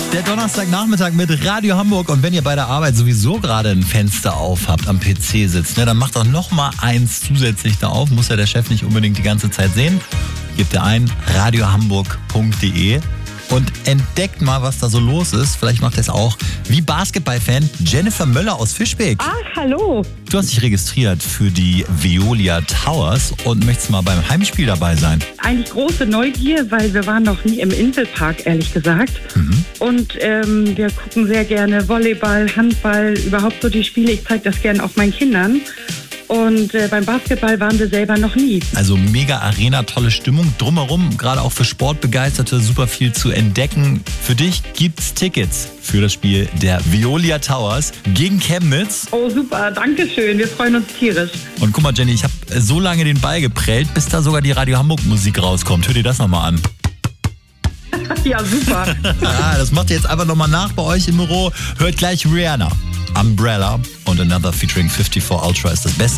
Der Donnerstagnachmittag mit Radio Hamburg. Und wenn ihr bei der Arbeit sowieso gerade ein Fenster auf habt, am PC sitzt, dann macht doch noch mal eins zusätzlich da auf. Muss ja der Chef nicht unbedingt die ganze Zeit sehen. Gebt ihr ein, radiohamburg.de und entdeckt mal, was da so los ist. Vielleicht macht ihr es auch wie Basketballfan Jennifer Möller aus Fischbeck. Ach, hallo. Du hast dich registriert für die Veolia Towers und möchtest mal beim Heimspiel dabei sein. Eigentlich große Neugier, weil wir waren noch nie im Inselpark, ehrlich gesagt. Und wir gucken sehr gerne Volleyball, Handball, überhaupt so die Spiele. Ich zeige das gerne auch meinen Kindern. Und beim Basketball waren wir selber noch nie. Also mega Arena, tolle Stimmung. Drumherum, gerade auch für Sportbegeisterte, super viel zu entdecken. Für dich gibt's Tickets für das Spiel der Veolia Towers gegen Chemnitz. Oh, super, danke schön. Wir freuen uns tierisch. Und guck mal, Jenny, ich habe so lange den Ball geprellt, bis da sogar die Radio Hamburg Musik rauskommt. Hör dir das nochmal an. Ja, super. Das macht ihr jetzt einfach nochmal nach bei euch im Büro. Hört gleich Rihanna, Umbrella und Another featuring 54 Ultra ist das Beste.